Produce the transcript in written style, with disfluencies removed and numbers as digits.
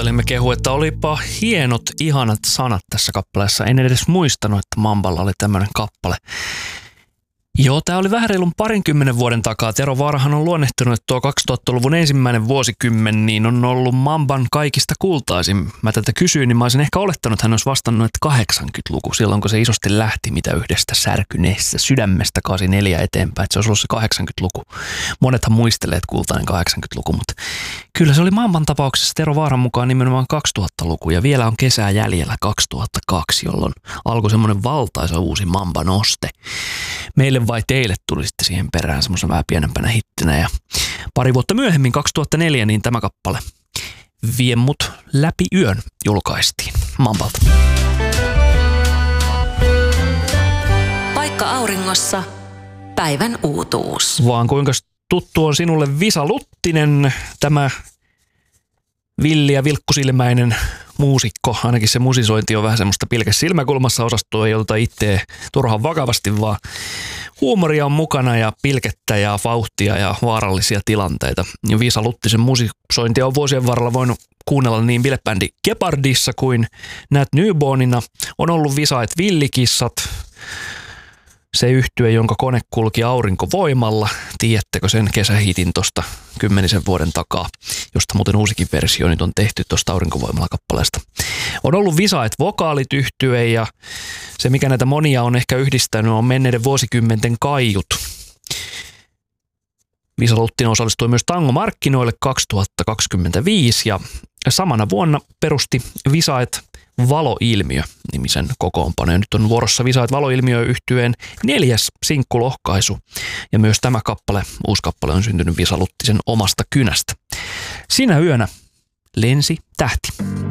kuuntelimme kehu, että olipa hienot, ihanat sanat tässä kappaleessa. En edes muistanut, että Mamballa oli tämmöinen kappale. Joo, tämä oli vähän reilun 20 vuoden takaa. Tero Vaarahan on luonnehtunut, että tuo 2000-luvun ensimmäinen vuosikymmen niin on ollut Mamban kaikista kultaisin. Mä tätä kysyin, niin mä olisin ehkä olettanut, että hän olisi vastannut, että 80-luku, silloin kun se isosti lähti mitä yhdestä särkyneestä sydämestä 84 eteenpäin, että se olisi ollut se 80-luku. Monethan muistelee, että kultainen 80-luku, mutta kyllä se oli Mamban tapauksessa Tero Vaaran mukaan nimenomaan 2000-luku ja vielä on kesää jäljellä 2002, jolloin alkoi semmoinen valtaisa uusi Mamba-noste. Meille vai teille tuli sitten siihen perään semmoisen vähän pienempänä hittinä ja pari vuotta myöhemmin 2004 niin tämä kappale Vie mut läpi yön julkaistiin Mambalta. Paikka auringossa, päivän uutuus. Vaan kuinka tuttu on sinulle Visa Luttinen, tämä villi ja vilkkusilmäinen muusikko, ainakin se musisointi on vähän semmoista pilkäs silmäkulmassa, osastoa ei ota itseä turhaan vakavasti, vaan huumoria on mukana ja pilkettä ja vauhtia ja vaarallisia tilanteita. Ja Visa Luttisen musisointia on vuosien varrella voinut kuunnella niin bilebändi Gepardissa kuin Nat Newbornina. On ollut Visa et villikissat, se yhtye, jonka kone kulki aurinkovoimalla. Tiedättekö sen kesähitin tuosta 10 vuoden takaa, josta muuten uusikin versio nyt on tehty tuosta aurinkovoimalla kappaleesta. On ollut Visa et vokaalit yhtye ja se mikä näitä monia on ehkä yhdistänyt on menneiden vuosikymmenten kaiut. Visa Luttinen osallistui myös tangomarkkinoille 2025 ja samana vuonna perusti Visa et Valoilmiö-nimisen kokoonpano. Ja nyt on vuorossa Visa et Valoilmiö-yhtyeen 4. sinkkulohkaisu. Ja myös tämä kappale, uusi kappale, on syntynyt Visa Luttisen omasta kynästä. Sinä yönä lensi tähti.